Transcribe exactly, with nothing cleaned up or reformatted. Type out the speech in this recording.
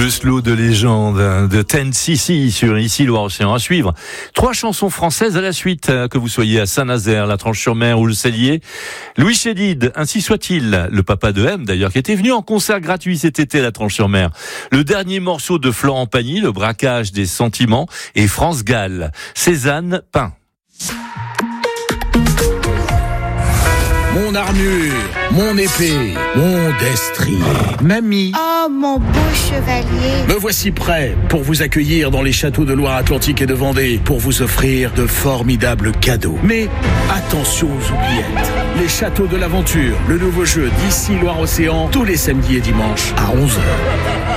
Le slow de légende de Ten C C sur Ici Loire-Océan à suivre. Trois chansons françaises à la suite, que vous soyez à Saint-Nazaire, La Tranche-sur-Mer ou le Cellier. Louis Chédid, Ainsi soit-il, le papa de M d'ailleurs, qui était venu en concert gratuit cet été à La Tranche-sur-Mer. Le dernier morceau de Florent Pagny, Le braquage des sentiments, et France Gall, Cézanne Pain. Mon armure, mon épée, mon destrier, mamie. Oh, mon beau chevalier. Me voici prêt pour vous accueillir dans les châteaux de Loire-Atlantique et de Vendée, pour vous offrir de formidables cadeaux. Mais attention aux oubliettes. Les châteaux de l'aventure, le nouveau jeu d'Ici Loire-Océan, tous les samedis et dimanches à onze heures.